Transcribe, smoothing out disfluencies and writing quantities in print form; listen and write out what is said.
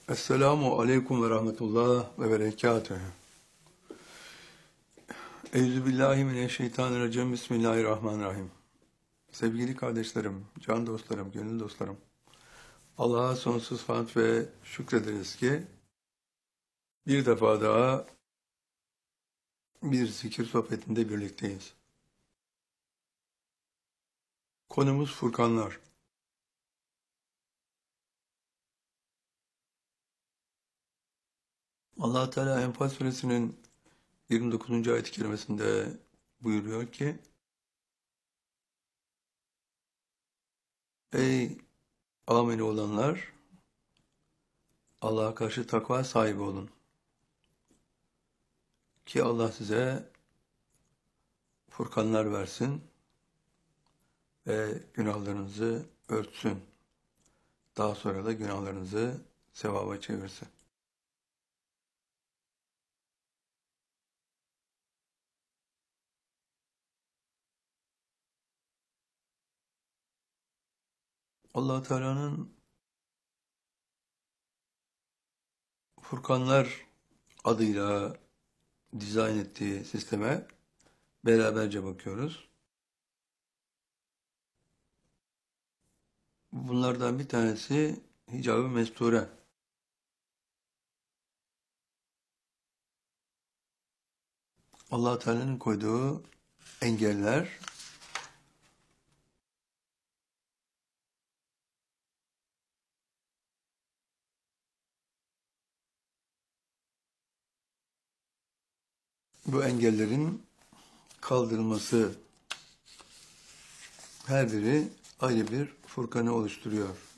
Esselamu aleyküm ve rahmetullah ve berekatühü. Euzubillahimineşşeytanirracim. Bismillahirrahmanirrahim. Sevgili kardeşlerim, can dostlarım, gönül dostlarım. Allah'a sonsuz hamd ve şükrederiz ki bir defa daha bir zikir sohbetinde birlikteyiz. Konumuz Furkanlar. Allah Teala Enfal suresinin 29. ayet-i kerimesinde buyuruyor ki: Ey ameli olanlar, Allah'a karşı takva sahibi olun ki Allah size furkanlar versin ve günahlarınızı örtsün. Daha sonra da günahlarınızı sevaba çevirsin. Allah Teala'nın Furkanlar adıyla dizayn ettiği sisteme beraberce bakıyoruz. Bunlardan bir tanesi Hicab-ı Mesture. Allah Teala'nın koyduğu engeller, bu engellerin kaldırılması, her biri ayrı bir Furkan'ı oluşturuyor.